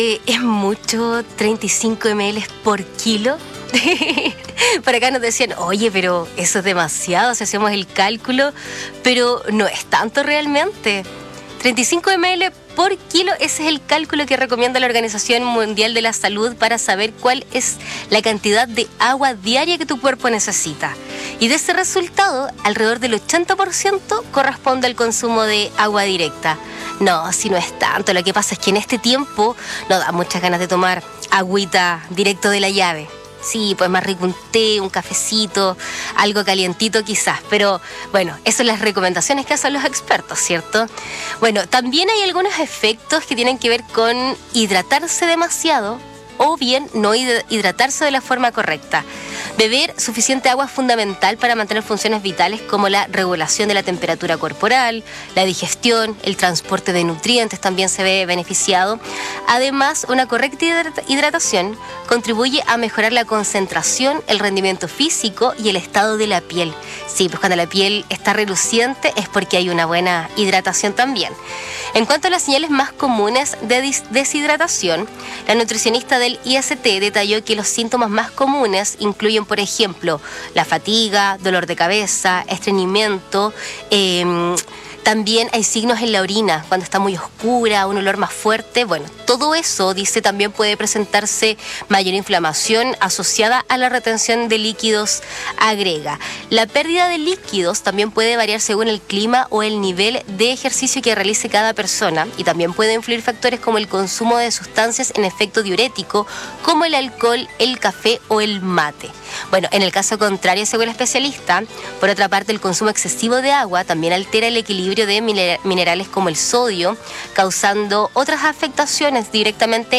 Es mucho, 35 ml por kilo. Por acá nos decían, oye, pero eso es demasiado si hacemos el cálculo, pero no es tanto realmente. 35 ml por kilo, ese es el cálculo que recomienda la Organización Mundial de la Salud para saber cuál es la cantidad de agua diaria que tu cuerpo necesita. Y de ese resultado, alrededor del 80% corresponde al consumo de agua directa. No, si no es tanto, lo que pasa es que en este tiempo nos da muchas ganas de tomar agüita directo de la llave. Sí, pues más rico un té, un cafecito, algo calientito quizás. Pero bueno, esas son las recomendaciones que hacen los expertos, ¿cierto? Bueno, también hay algunos efectos que tienen que ver con hidratarse demasiado o bien no hidratarse de la forma correcta. Beber suficiente agua es fundamental para mantener funciones vitales como la regulación de la temperatura corporal, la digestión, el transporte de nutrientes también se ve beneficiado. Además, una correcta hidratación contribuye a mejorar la concentración, el rendimiento físico y el estado de la piel. Sí, pues cuando la piel está reluciente es porque hay una buena hidratación también. En cuanto a las señales más comunes de deshidratación, la nutricionista del IST detalló que los síntomas más comunes incluyen, por ejemplo, la fatiga, dolor de cabeza, estreñimiento. También hay signos en la orina, cuando está muy oscura, un olor más fuerte. Bueno, todo eso, dice, también puede presentarse mayor inflamación asociada a la retención de líquidos, agrega. La pérdida de líquidos también puede variar según el clima o el nivel de ejercicio que realice cada persona y también puede influir factores como el consumo de sustancias en efecto diurético, como el alcohol, el café o el mate. Bueno, en el caso contrario, según el especialista, por otra parte, el consumo excesivo de agua también altera el equilibrio de minerales como el sodio, causando otras afectaciones directamente